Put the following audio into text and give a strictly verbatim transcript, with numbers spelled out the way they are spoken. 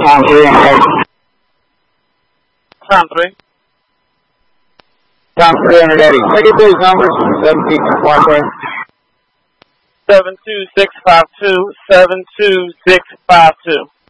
Time three and ready. Time three. Time three and ready. Take it those numbers. Seven six five two. Seven two six five two. Seven two six five two.